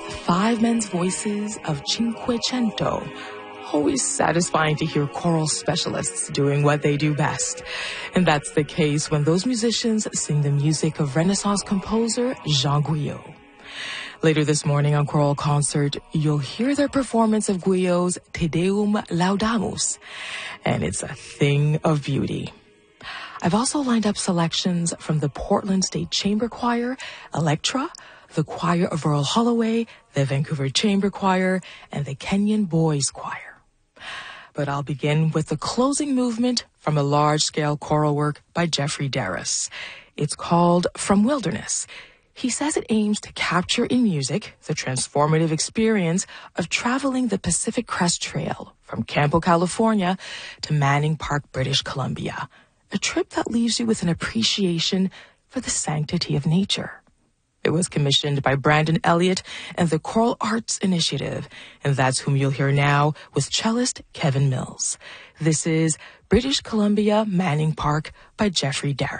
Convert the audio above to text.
5 men's voices of Cinquecento. Always satisfying to hear choral specialists doing what they do best. And that's the case when those musicians sing the music of Renaissance composer Jean Guyot. Later this morning on Choral Concert, you'll hear their performance of Guyot's Te Deum Laudamus, and it's a thing of beauty. I've also lined up selections from the Portland State Chamber Choir, Electra, the Choir of Earl Holloway, the Vancouver Chamber Choir, and the Kenyon Boys Choir. But I'll begin with the closing movement from a large-scale choral work by Jeffrey Darris. It's called From Wilderness. He says it aims to capture in music the transformative experience of traveling the Pacific Crest Trail from Campo, California to Manning Park, British Columbia, a trip that leaves you with an appreciation for the sanctity of nature. It was commissioned by Brandon Elliott and the Choral Arts Initiative, and that's whom you'll hear now with cellist Kevin Mills. This is British Columbia, Manning Park by Jeffrey Darris.